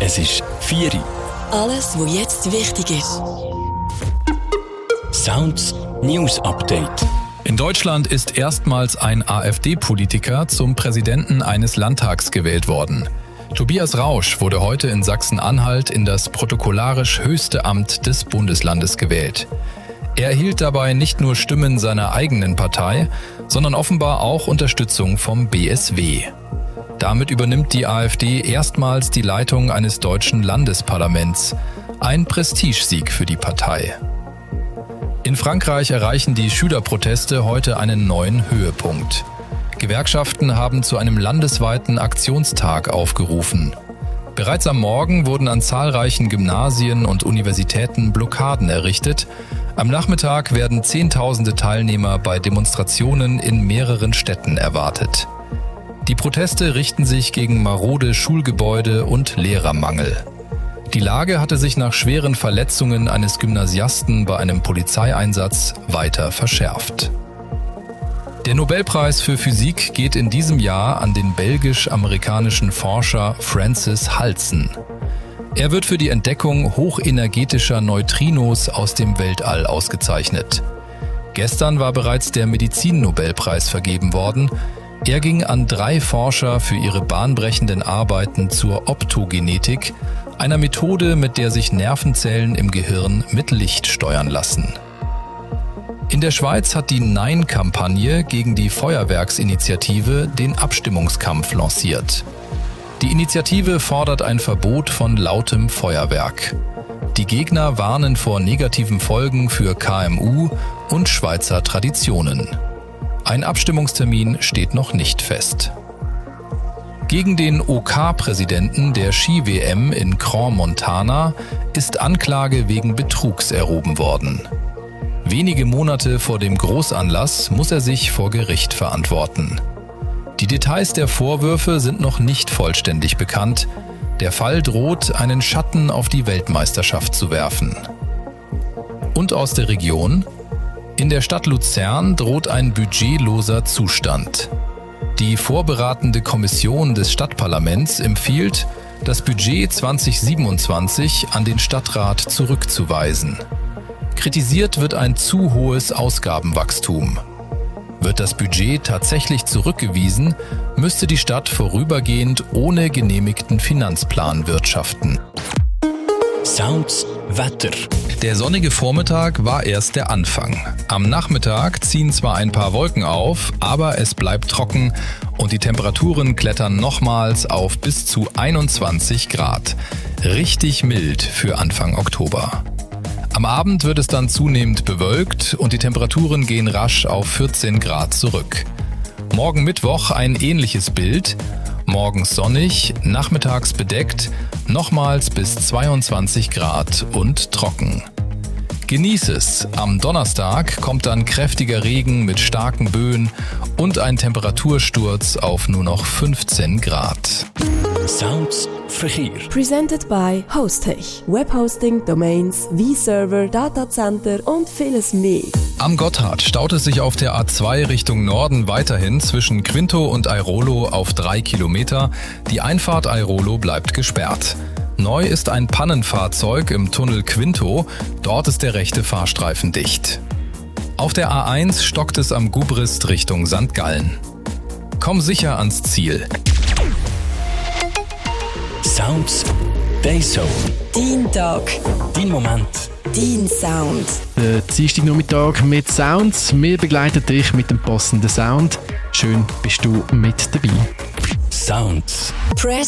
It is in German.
Es ist 4 Uhr. Alles, was jetzt wichtig ist. Sounds News Update. In Deutschland ist erstmals ein AfD-Politiker zum Präsidenten eines Landtags gewählt worden. Tobias Rausch wurde heute in Sachsen-Anhalt in das protokollarisch höchste Amt des Bundeslandes gewählt. Er erhielt dabei nicht nur Stimmen seiner eigenen Partei, sondern offenbar auch Unterstützung vom BSW. Damit übernimmt die AfD erstmals die Leitung eines deutschen Landesparlaments. Ein Prestigesieg für die Partei. In Frankreich erreichen die Schülerproteste heute einen neuen Höhepunkt. Gewerkschaften haben zu einem landesweiten Aktionstag aufgerufen. Bereits am Morgen wurden an zahlreichen Gymnasien und Universitäten Blockaden errichtet. Am Nachmittag werden Zehntausende Teilnehmer bei Demonstrationen in mehreren Städten erwartet. Die Proteste richten sich gegen marode Schulgebäude und Lehrermangel. Die Lage hatte sich nach schweren Verletzungen eines Gymnasiasten bei einem Polizeieinsatz weiter verschärft. Der Nobelpreis für Physik geht in diesem Jahr an den belgisch-amerikanischen Forscher Francis Halsen. Er wird für die Entdeckung hochenergetischer Neutrinos aus dem Weltall ausgezeichnet. Gestern war bereits der Medizin-Nobelpreis vergeben worden. Er ging an 3 Forscher für ihre bahnbrechenden Arbeiten zur Optogenetik, einer Methode, mit der sich Nervenzellen im Gehirn mit Licht steuern lassen. In der Schweiz hat die Nein-Kampagne gegen die Feuerwerksinitiative den Abstimmungskampf lanciert. Die Initiative fordert ein Verbot von lautem Feuerwerk. Die Gegner warnen vor negativen Folgen für KMU und Schweizer Traditionen. Ein Abstimmungstermin steht noch nicht fest. Gegen den OK-Präsidenten der Ski-WM in Crans-Montana ist Anklage wegen Betrugs erhoben worden. Wenige Monate vor dem Großanlass muss er sich vor Gericht verantworten. Die Details der Vorwürfe sind noch nicht vollständig bekannt. Der Fall droht, einen Schatten auf die Weltmeisterschaft zu werfen. Und aus der Region? In der Stadt Luzern droht ein budgetloser Zustand. Die vorberatende Kommission des Stadtparlaments empfiehlt, das Budget 2027 an den Stadtrat zurückzuweisen. Kritisiert wird ein zu hohes Ausgabenwachstum. Wird das Budget tatsächlich zurückgewiesen, müsste die Stadt vorübergehend ohne genehmigten Finanzplan wirtschaften. Sounds Wetter. Der sonnige Vormittag war erst der Anfang. Am Nachmittag ziehen zwar ein paar Wolken auf, aber es bleibt trocken und die Temperaturen klettern nochmals auf bis zu 21 Grad. Richtig mild für Anfang Oktober. Am Abend wird es dann zunehmend bewölkt und die Temperaturen gehen rasch auf 14 Grad zurück. Morgen Mittwoch ein ähnliches Bild. Morgens sonnig, nachmittags bedeckt, nochmals bis 22 Grad und trocken. Genieß es. Am Donnerstag kommt dann kräftiger Regen mit starken Böen und ein Temperatursturz auf nur noch 15 Grad. Sounds Verkehr. Presented by Hostech. Webhosting, Domains, V-Server, Datacenter und vieles mehr. Am Gotthard staut es sich auf der A2 Richtung Norden weiterhin zwischen Quinto und Airolo auf 3 Kilometer. Die Einfahrt Airolo bleibt gesperrt. Neu ist ein Pannenfahrzeug im Tunnel Quinto. Dort ist der rechte Fahrstreifen dicht. Auf der A1 stockt es am Gubrist Richtung St. Gallen. Komm sicher ans Ziel. Sounds Dayzone. Dein Tag. Dein Moment. Dein Sound. Der Dienstagnachmittag mit Sounds. Wir begleiten dich mit dem passenden Sound. Schön bist du mit dabei. Sounds. Press